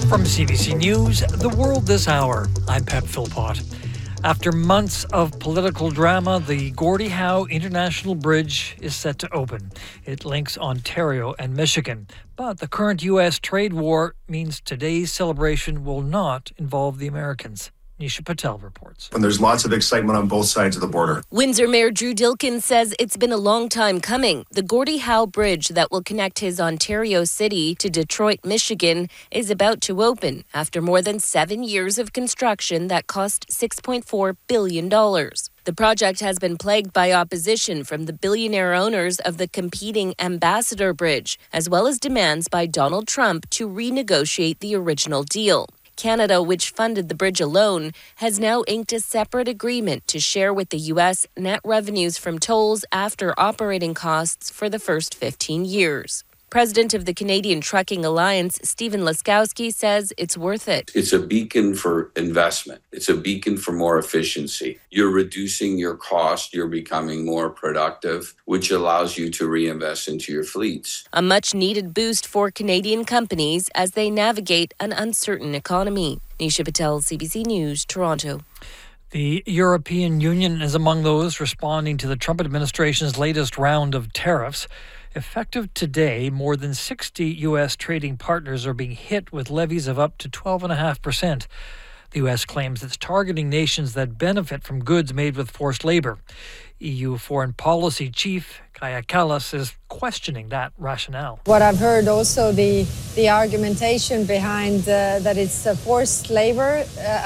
From CBC News, The World This Hour, I'm Pep Philpott. After months of political drama, the Gordie Howe International Bridge is set to open. It links Ontario and Michigan. But the current U.S. trade war means today's celebration will not involve the Americans. Nisha Patel reports. And there's lots of excitement on both sides of the border. Windsor Mayor Drew Dilkin says it's been a long time coming. The Gordie Howe Bridge that will connect his Ontario city to Detroit, Michigan, is about to open after more than 7 years of construction that cost $6.4 billion. The project has been plagued by opposition from the billionaire owners of the competing Ambassador Bridge, as well as demands by Donald Trump to renegotiate the original deal. Canada, which funded the bridge alone, has now inked a separate agreement to share with the U.S. net revenues from tolls after operating costs for the first 15 years. President of the Canadian Trucking Alliance, Stephen Laskowski, says it's worth it. It's a beacon for investment. It's a beacon for more efficiency. You're reducing your cost. You're becoming more productive, which allows you to reinvest into your fleets. A much-needed boost for Canadian companies as they navigate an uncertain economy. Nisha Patel, CBC News, Toronto. The European Union is among those responding to the Trump administration's latest round of tariffs. Effective today, more than 60 U.S. trading partners are being hit with levies of up to 12.5%. The U.S. claims it's targeting nations that benefit from goods made with forced labor. EU Foreign Policy Chief Kaja Kallas is questioning that rationale. What I've heard also, the argumentation behind that it's forced labor,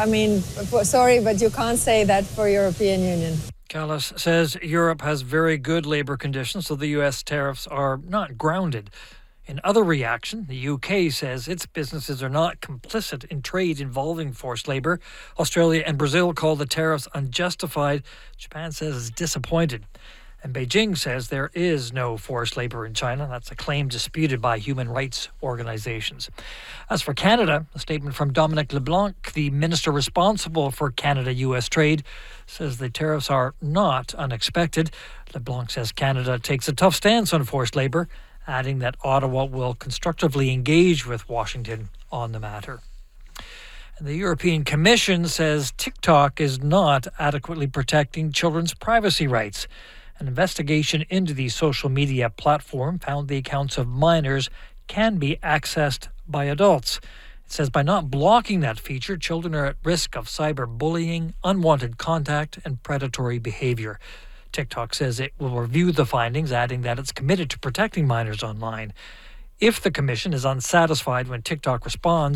sorry, but you can't say that for European Union. Kallas says Europe has very good labor conditions, so the U.S. tariffs are not grounded. In other reaction, the UK says its businesses are not complicit in trade involving forced labor. Australia and Brazil call the tariffs unjustified. Japan says it's disappointed. And Beijing says there is no forced labor in China. That's a claim disputed by human rights organizations. As for Canada, a statement from Dominic LeBlanc, the minister responsible for Canada-U.S. trade, says the tariffs are not unexpected. LeBlanc says Canada takes a tough stance on forced labor, adding that Ottawa will constructively engage with Washington on the matter. And the European Commission says TikTok is not adequately protecting children's privacy rights. An investigation into the social media platform found the accounts of minors can be accessed by adults. It says by not blocking that feature, children are at risk of cyberbullying, unwanted contact, and predatory behavior. TikTok says it will review the findings, adding that it's committed to protecting minors online. If the commission is unsatisfied when TikTok responds,